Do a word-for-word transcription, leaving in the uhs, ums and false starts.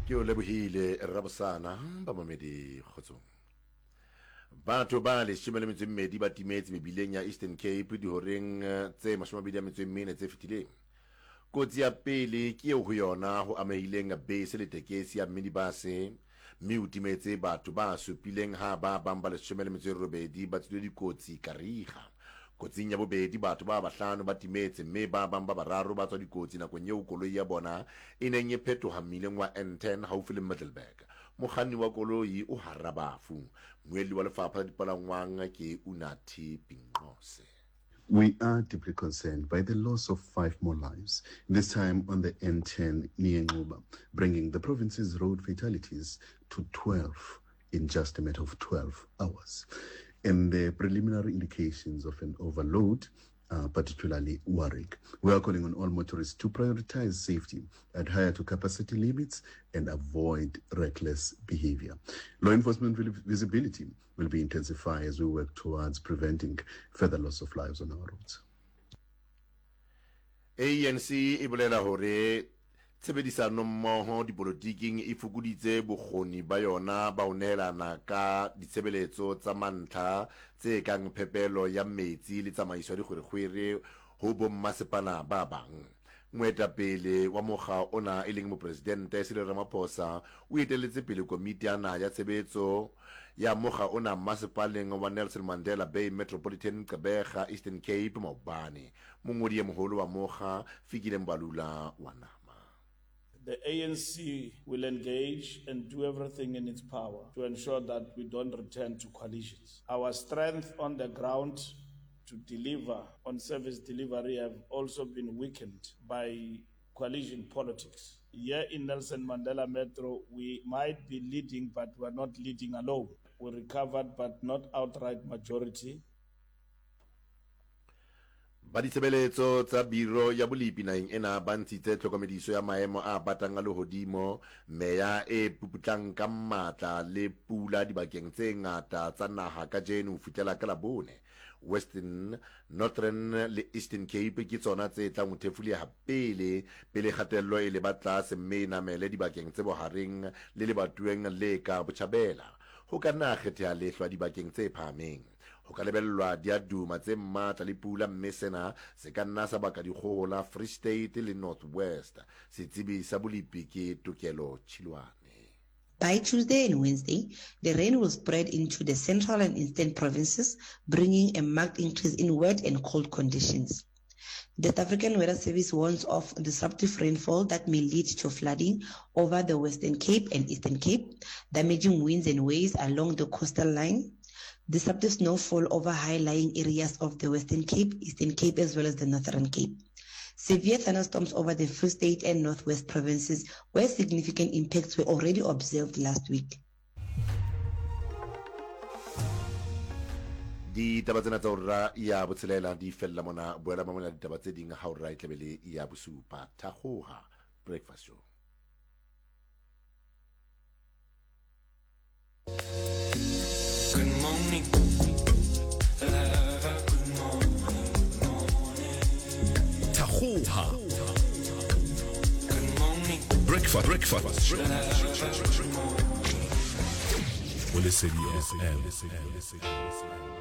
ke o lebohile rabosana ba mamedi kgotsong. Batho ba leshome le metso e mmedi ba timetse mebileng ya Eastern Cape dihoreng tse mashome a mabedi a metso e mene tse fetileng. Kotsi ya pele ke eo ho yona ho amehileng bese le tekesi ya minibase, mme o timetse batho ba supileng ha ba bang ba leshome le metso e robedi ba tswile dikotsi Kariga. Kotsing ya bobedi batho ba bahlano ba timetse, mme ba bang ba bararo ba tswa dikotsi nakong eo koloi ya bona e neng e phetoha mmileng wa N ten haufi le Middelburg. Mokganni wa koloi o hara bafu. Moeli wa lefapha la dipalangwang ke Unathi Pinqose. We are deeply concerned by the loss of five more lives, this time on the N ten near Nquba, bringing the province's road fatalities to twelve in just a matter of twelve hours. And the preliminary indications of an overload are particularly worrying. We are calling on all motorists to prioritize safety, adhere to capacity limits, and avoid reckless behavior. Law enforcement visibility will be intensified as we work towards preventing further loss of lives on our roads. A N C e bolela hore tshebedisano mmoho dipolotiking e fokoditse bokgoni ba yona ba ho nehelana ka ditshebeletso tsa mantlha tse kang phepelo ya metsi le tsamaiso ya dikgwerekgwere ho bommasepala ba bang. Moetapele wa mokga ona e leng mopresidente Cyril Ramaphosa o etelletse pele komiti ya naha ya tshebetso ya mokga ona masepaleng wa Nelson Mandela Bay Metropolitan Gqeberha Eastern Cape Mopane. Mongodi e moholo wa mokga Fikile Mbalula wa nama. The A N C will engage and do everything in its power to ensure that we don't return to coalitions. Our strength on the ground to deliver on service delivery have also been weakened by coalition politics. Here in Nelson Mandela Metro, we might be leading, but we're not leading alone. We recovered, but not outright majority. Ba ditshebeletso tsa biro ya bolipi naheng ena ba ntshitse tlhokomediso ya maemo a batang a lehodimo, meya e puputlang ka matla le pula dibakeng tse ngata tsa naha ka jeno ho fihlela ka Labone. Western, Northern le Eastern Cape ke tsona tse tlang ho thefuleha pele pele kgatello e le ba tlase, mme e namele dibakeng tse bohareng le lebatueng le ka Botjhabela. Ho ka nna kgetheha lehlwa dibakeng tse phahameng. Ho ka lebellwa diaduma tse matla le pula, mme sena se ka nna sa baka dikgohola Free State le North West. Setsebi sa bolipi ke Tokelo Chilwane. By Tuesday and Wednesday, the rain will spread into the central and eastern provinces, bringing a marked increase in wet and cold conditions. The South African Weather Service warns of disruptive rainfall that may lead to flooding over the Western Cape and Eastern Cape, damaging winds and waves along the coastal line, disruptive snowfall over high-lying areas of the Western Cape, Eastern Cape, as well as the Northern Cape. Severe thunderstorms over the Free State and Northwest provinces, where significant impacts were already observed last week. Di taba tsena tsa hora ya botshelela di fella mona boela mamela di taba tse ding ha hora e tlebele ya bosupa Thakgoha Breakfast Show. Good morning. Good morning. Thakgoha. Good morning. Breakfast. Breakfast. Well, listen, yes,